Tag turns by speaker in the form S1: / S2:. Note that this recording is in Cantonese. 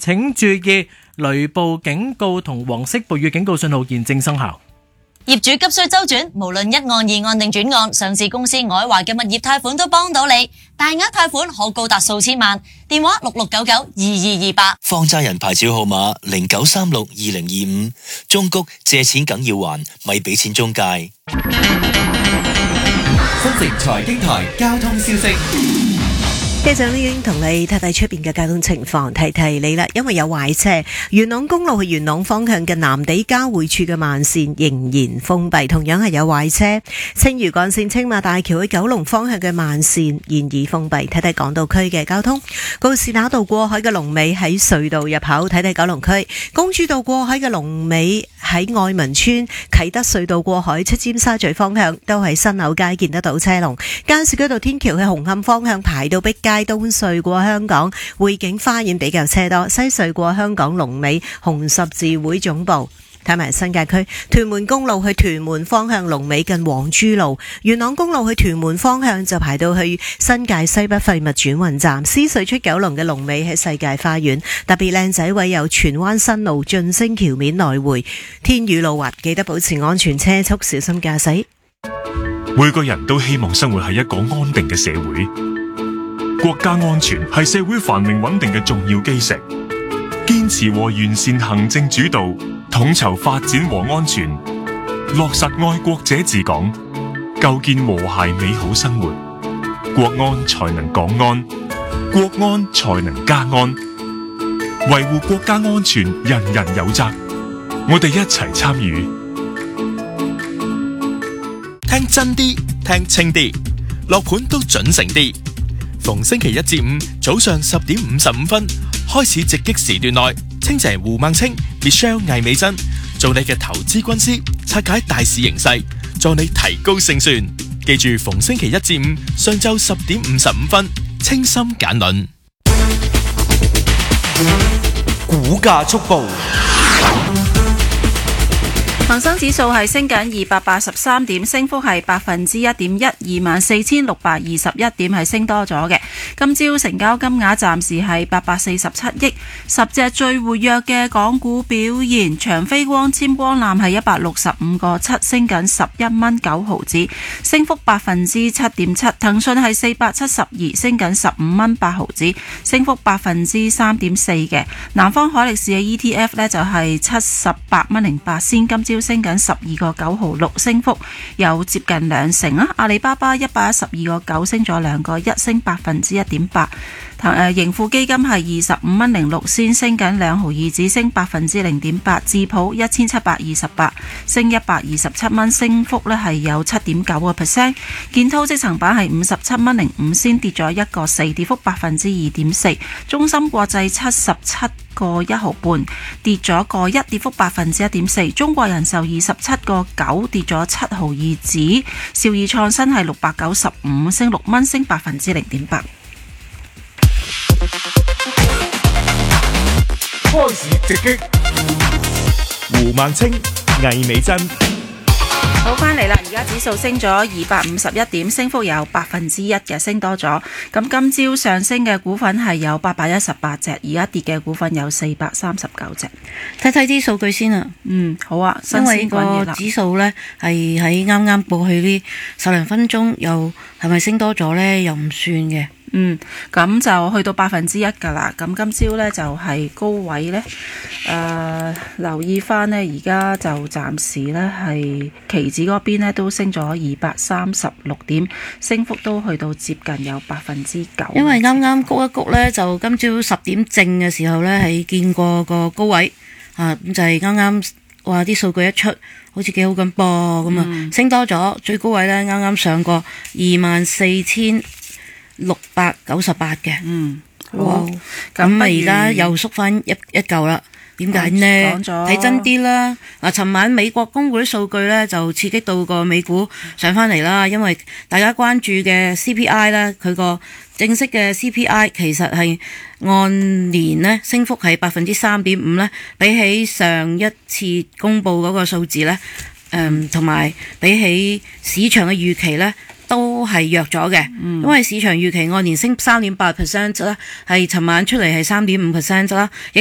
S1: 請注意雷暴警告同黃色暴雨警告信號現正生效。
S2: 業主急需周轉，無論一案、二案定轉案，上市公司外華嘅物業貸款都幫到你，大額貸款可高達數千萬。電話66992228。
S3: 放債人牌照號碼09362025。中谷借錢梗要還，咪俾錢中介。
S4: 新城財經台交通消息。
S5: 一陣呢已經同你睇睇出邊嘅交通情況，提提你啦。因為有壞車，元朗公路去元朗方向嘅南地交匯處嘅慢線仍然封閉，同樣係有壞車。青嶼幹線青馬大橋去九龍方向嘅慢線現已封閉。睇睇港島區嘅交通，告士打道過海嘅龍尾喺隧道入口，睇睇九龍區公主道過海嘅龍尾喺愛民村，啟德隧道過海出尖沙咀方向都喺新樓街見得到車龍。加士居道天橋去紅磡方向排到碧街。東隧過香港匯景花園比較車多，西隧過香港龍尾紅十字會總部。睇埋新界區屯門公路去屯門方向龍尾近黃珠路，元朗公路去屯門方向就排到去新界西北廢物轉運站，獅隧出九龍嘅龍尾喺世界花園。特別靚仔位有荃灣新路晉升橋面來回，天雨路滑，記得保持安全車速，小心駕駛。
S6: 每個人都希望生活喺一個安定嘅社會。國家安全係社會繁榮穩定嘅重要基石，堅持和完善行政主導，統籌發展和安全，落實愛國者治港，構建和諧美好生活，國安才能港安，國安才能家安。維護國家安全，人人有責，我哋一齊參與。
S7: 聽真啲，聽清啲，落盤都準成啲。逢星期一至五早上10:55開始直擊時段內，清姐胡孟青、Michelle 魏美珍做你嘅投資軍師，拆解大市形勢，助你提高勝算。記住逢星期一至五上晝10:55，清心簡論。
S4: 股價速報。
S8: 恒生指數係升緊283點，升幅係1.1%， 24,621點係升多咗嘅。今朝成交金額暫時係847億。10隻最活躍嘅港股表現，長飛光纖光纜係165個7，升緊11蚊9毫子，升幅7.7%。騰訊係472，升緊15蚊8毫子，升幅3.4%嘅。南方海力士嘅 ETF 呢就係78蚊08仙，今朝升緊12個9毫6，升幅有接近2成啊！阿里巴巴112個9，升咗2個1，升1.8%。盈富基金係25蚊06仙，升緊2毫2子，升0.8%。智普1728，升127蚊，升幅呢係有7.9%。建滔積層板係57蚊05仙，跌咗1個4，跌幅2.4%。中芯國際77個1毫半，跌咗個1，跌幅1.4%。中國人壽27個9，跌咗7毫2子。兆易創新係695，升6蚊，升0.8%。
S7: 開市直擊，胡孟青、魏美珍。
S8: 好，翻嚟啦！而家指數升咗251點，升幅有1%嘅，升多咗。咁今朝上升嘅股份係有818隻，而家跌嘅股份有439隻。
S5: 睇睇啲數據先啊。
S8: 好啊，新
S5: 因為
S8: 鮮滾熱
S5: 個指數呢係喺啱啱過去呢10零分鐘，又係咪升多咗呢？又唔算嘅。
S8: 咁就去到1%噶啦。咁今朝呢就係高位呢。留意翻呢，而家就暫時呢係期指嗰邊呢都升咗236點，升幅都去到接近有9%。
S5: 因為啱啱谷一谷呢，就今朝10點正嘅時候呢，係見過個高位啊，咁就係啱啱話啲數據一出，好似幾好咁噃，咁啊升多咗，最高位呢啱啱上過24,698嘅。哇！咁啊，而家又縮翻一嚿啦。點解呢？睇真啲啦！尋晚美國公布啲數據呢，就刺激到個美股上翻嚟啦。因為大家關注嘅 CPI 呢，佢個正式嘅 CPI 其實係按年呢升幅係3.5%呢，比起上一次公布嗰個數字呢，同埋比起市場嘅預期呢，都係弱咗嘅。因為市場預期按年升3.8% 啦，係尋晚出嚟係3.5% 啦，亦